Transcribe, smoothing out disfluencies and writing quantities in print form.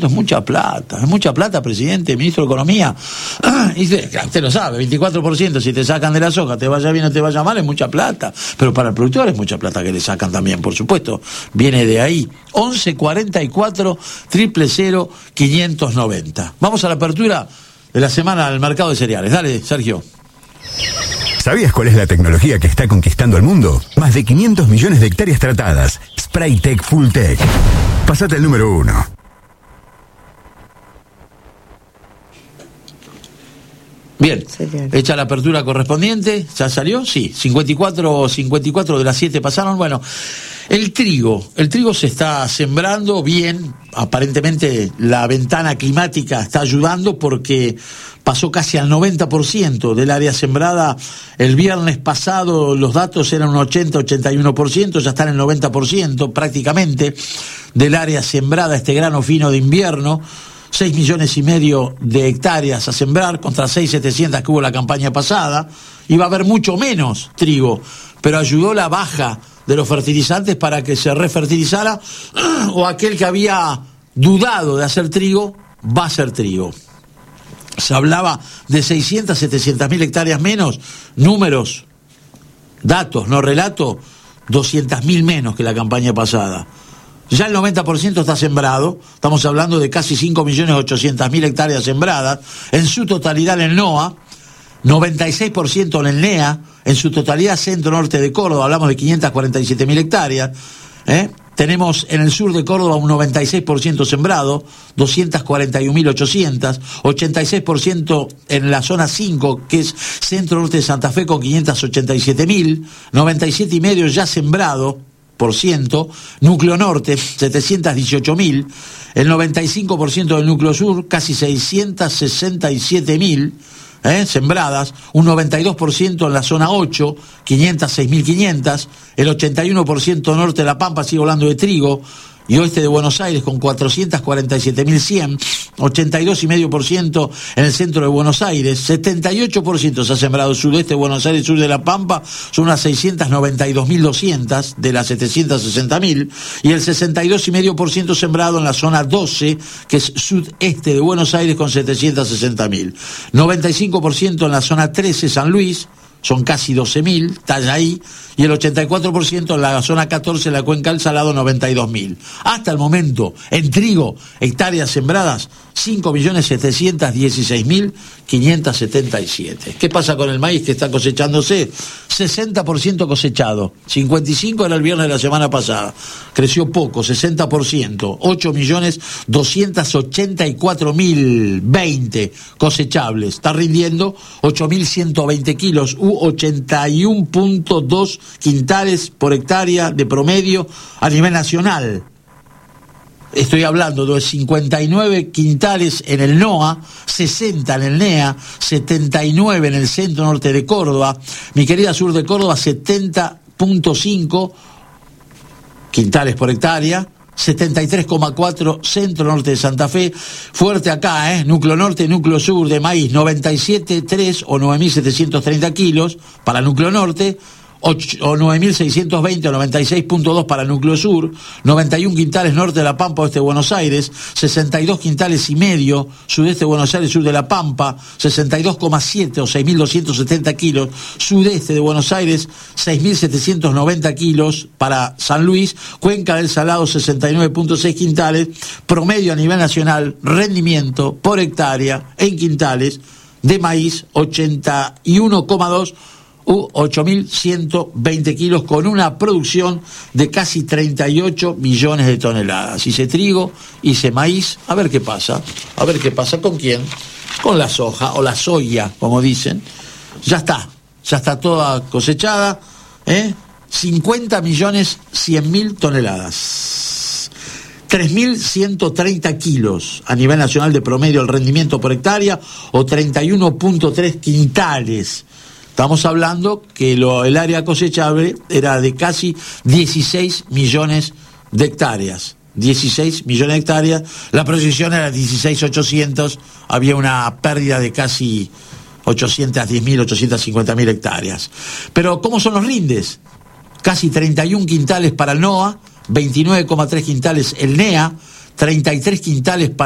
es mucha plata, presidente, ministro de Economía. Y usted lo sabe, 24%, si te sacan de la soja, te vaya bien o te vaya mal, es mucha plata. Pero para el productor es mucha plata que le sacan también, por supuesto, viene de ahí. 11 44 000 590. Vamos a la apertura de la semana del mercado de cereales. Dale, Sergio. ¿Sabías cuál es la tecnología que está conquistando el mundo? Más de 500 millones de hectáreas tratadas. Spraytec Fulltech. Pasate el número 1. Bien, hecha la apertura correspondiente, ¿ya salió? Sí, 54 de las 7 pasaron. Bueno, el trigo se está sembrando bien, aparentemente la ventana climática está ayudando porque pasó casi al 90% del área sembrada. El viernes pasado los datos eran un 80-81%, ya están en el 90% prácticamente del área sembrada, este grano fino de invierno. 6,5 millones de hectáreas a sembrar contra 6,700 que hubo la campaña pasada. Iba a haber mucho menos trigo, pero ayudó la baja de los fertilizantes para que se refertilizara, o aquel que había dudado de hacer trigo, va a hacer trigo. Se hablaba de 600-700 hectáreas menos, números, datos, no relato, 200.000 menos que la campaña pasada. Ya el 90% está sembrado, estamos hablando de casi 5.800.000 hectáreas sembradas, en su totalidad en el NOA, 96% en el NEA, en su totalidad centro-norte de Córdoba, hablamos de 547.000 hectáreas, Tenemos en el sur de Córdoba un 96% sembrado, 241.800, 86% en la zona 5, que es centro-norte de Santa Fe, con 587.000, 97,5% ya sembrado, núcleo norte, 718.000, el 95% del núcleo sur, casi 667.000 sembradas, un 92% en la zona 8, 506.500, el 81% norte de La Pampa, sigo hablando de trigo, y oeste de Buenos Aires con 447.100, 82,5% en el centro de Buenos Aires, 78% se ha sembrado sudeste de Buenos Aires, sur de La Pampa, son unas 692.200 de las 760.000, y el 62,5% sembrado en la zona 12, que es sudeste de Buenos Aires, con 760.000, 95% en la zona 13, San Luis, son casi 12.000, está ahí, y el 84% en la zona 14, la Cuenca del Salado, 92.000. Hasta el momento, en trigo, hectáreas sembradas, 5.716.577. ¿Qué pasa con el maíz que está cosechándose? 60% cosechado, 55 era el viernes de la semana pasada, creció poco, 60%, 8.284.020 cosechables, está rindiendo 8.120 kilos, 81.2 quintales por hectárea de promedio a nivel nacional. Estoy hablando de 59 quintales en el NOA, 60 en el NEA, 79 en el centro norte de Córdoba. Mi querida sur de Córdoba, 70.5 quintales por hectárea. 73,4 centro norte de Santa Fe, fuerte acá, núcleo norte, núcleo sur de maíz, 97,3 o 9.730 kilos para el núcleo norte, o 9.620 o 96,2 para el núcleo sur, 91 quintales norte de La Pampa, oeste de Buenos Aires, 62 quintales y medio sudeste de Buenos Aires, sur de La Pampa, 62,7 o 6.270 kilos, sudeste de Buenos Aires, 6.790 kilos para San Luis, Cuenca del Salado, 69,6 quintales, promedio a nivel nacional, rendimiento por hectárea en quintales de maíz, 81,2 u 8.120 kilos, con una producción de casi 38 millones de toneladas. Hice trigo, hice maíz, a ver qué pasa. ¿Con quién? Con la soja, o la soya, como dicen. Ya está toda cosechada, 50.100.000 toneladas. 3.130 kilos a nivel nacional de promedio el rendimiento por hectárea, o 31,3 quintales. Estamos hablando que el área cosechable era de casi 16 millones de hectáreas. 16 millones de hectáreas. La proyección era 16.800. Había una pérdida de casi 810.000, 850.000 hectáreas. Pero ¿cómo son los rindes? Casi 31 quintales para el NOA, 29,3 quintales el NEA, 33 quintales para